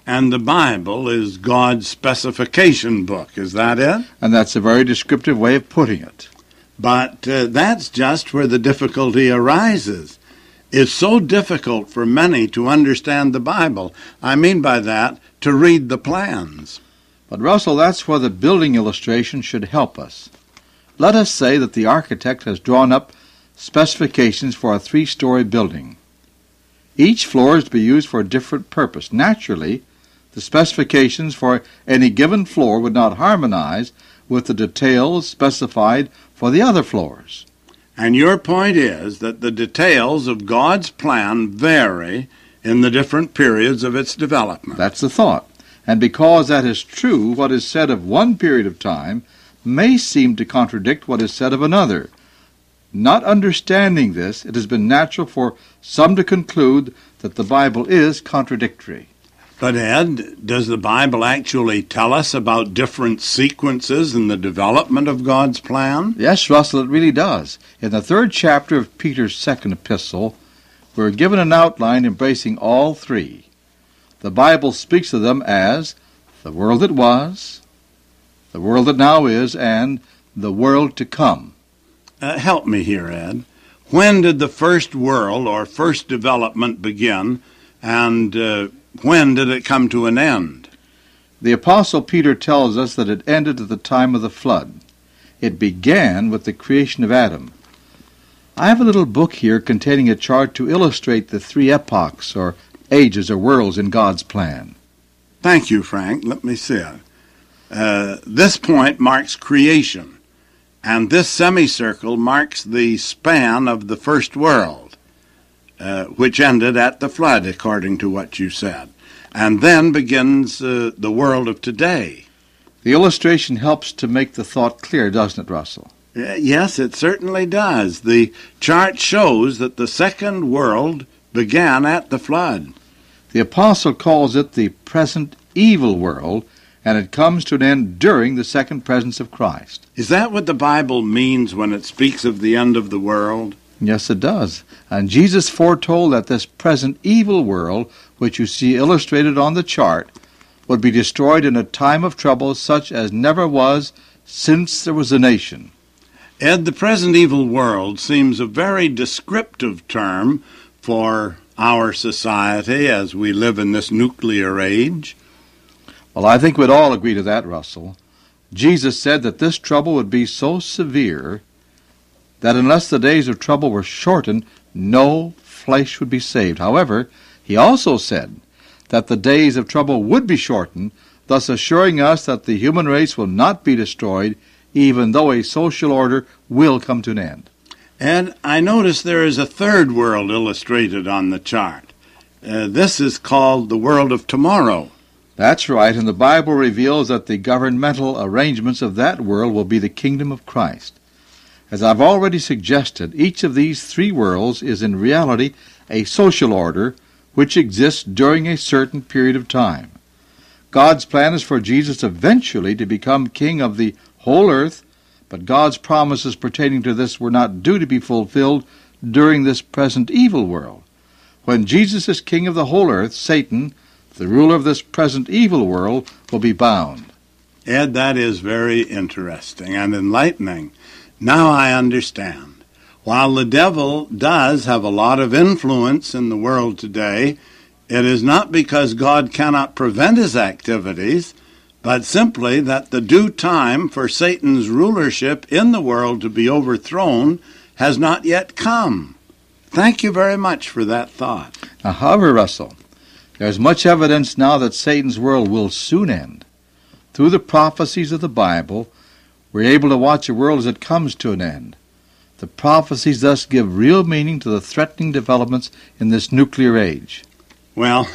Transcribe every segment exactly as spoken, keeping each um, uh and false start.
And the Bible is God's specification book, is that it? And that's a very descriptive way of putting it. But uh, that's just where the difficulty arises. It's so difficult for many to understand the Bible. I mean by that, to read the plans. But Russell, that's where the building illustration should help us. Let us say that the architect has drawn up specifications for a three-story building. Each floor is to be used for a different purpose. Naturally, the specifications for any given floor would not harmonize with the details specified for the other floors. And your point is that the details of God's plan vary in the different periods of its development. That's the thought. And because that is true, what is said of one period of time may seem to contradict what is said of another. Not understanding this, it has been natural for some to conclude that the Bible is contradictory. But Ed, does the Bible actually tell us about different sequences in the development of God's plan? Yes, Russell, it really does. In the third chapter of Peter's second epistle, we're given an outline embracing all three. The Bible speaks of them as the world that was, the world that now is, and the world to come. Uh, help me here, Ed. When did the first world or first development begin, and uh, when did it come to an end? The Apostle Peter tells us that it ended at the time of the flood. It began with the creation of Adam. I have a little book here containing a chart to illustrate the three epochs or ages or worlds in God's plan. Thank you, Frank. Let me see it. Uh, this point marks creation, and this semicircle marks the span of the first world, uh, which ended at the flood, according to what you said. And then begins uh, the world of today. The illustration helps to make the thought clear, doesn't it, Russell? Uh, yes, it certainly does. The chart shows that the second world began at the flood. The apostle calls it the present evil world, and it comes to an end during the second presence of Christ. Is that what the Bible means when it speaks of the end of the world? Yes, it does. And Jesus foretold that this present evil world, which you see illustrated on the chart, would be destroyed in a time of trouble such as never was since there was a nation. Ed, the present evil world seems a very descriptive term for our society as we live in this nuclear age. Well, I think we'd all agree to that, Russell. Jesus said that this trouble would be so severe that unless the days of trouble were shortened, no flesh would be saved. However, he also said that the days of trouble would be shortened, thus assuring us that the human race will not be destroyed, even though a social order will come to an end. And I notice there is a third world illustrated on the chart. Uh, this is called the world of tomorrow. That's right, and the Bible reveals that the governmental arrangements of that world will be the kingdom of Christ. As I've already suggested, each of these three worlds is in reality a social order which exists during a certain period of time. God's plan is for Jesus eventually to become king of the whole earth, but God's promises pertaining to this were not due to be fulfilled during this present evil world. When Jesus is king of the whole earth, Satan, the ruler of this present evil world, will be bound. Ed, that is very interesting and enlightening. Now I understand. While the devil does have a lot of influence in the world today, it is not because God cannot prevent his activities, but simply that the due time for Satan's rulership in the world to be overthrown has not yet come. Thank you very much for that thought. Now, however, Russell, there's much evidence now that Satan's world will soon end. Through the prophecies of the Bible, we're able to watch a world as it comes to an end. The prophecies thus give real meaning to the threatening developments in this nuclear age. Well,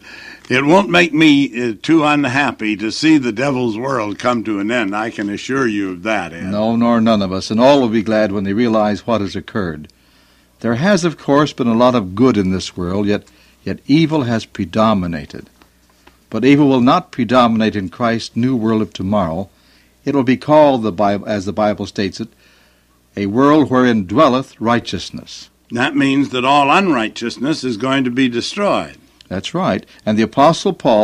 it won't make me uh, too unhappy to see the devil's world come to an end. I can assure you of that, Ed. No, nor none of us, and all will be glad when they realize what has occurred. There has, of course, been a lot of good in this world, yet, yet evil has predominated. But evil will not predominate in Christ's new world of tomorrow. It will be called, the Bible, as the Bible states it, a world wherein dwelleth righteousness. That means that all unrighteousness is going to be destroyed. That's right. And the Apostle Paul